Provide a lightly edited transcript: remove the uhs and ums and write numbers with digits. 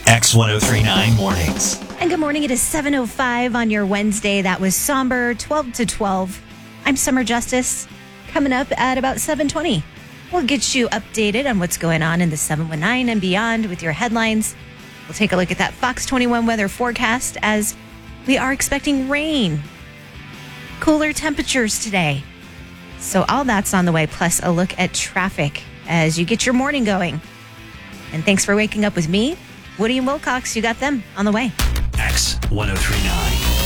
X1039 Mornings. And good morning. It is 7:05 on your Wednesday. That was somber, 12 to 12. I'm Summer Justice. Coming up at about 7:20. We'll get you updated on what's going on in the 719 and beyond with your headlines. We'll take a look at that Fox 21 weather forecast as we are expecting rain. Cooler temperatures today. So all that's on the way, plus a look at traffic as you get your morning going. And thanks for waking up with me, Woody and Wilcox. You got them on the way. X1039.